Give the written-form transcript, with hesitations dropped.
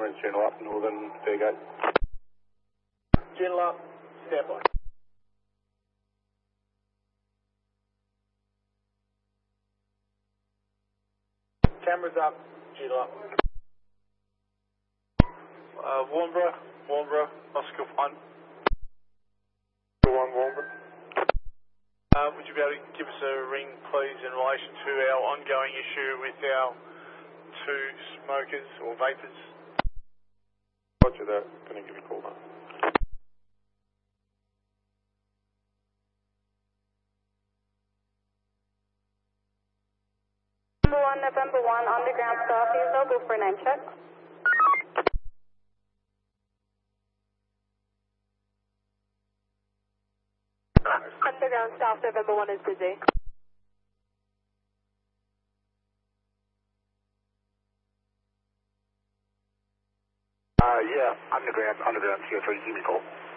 Cameron's Journal up, Northern Fairgate. Journal up, stand by. Cameras up, Journal up. Warnbro, Oscar 1. 1 Warnbro. Would you be able to give us a ring, please, in relation to our ongoing issue with our 2 smokers or vapors? Roger that. Going to give you a call now. November 1, underground staff is available for a name check. Underground staff, November 1 is busy. Yeah, underground CO3, give me a call.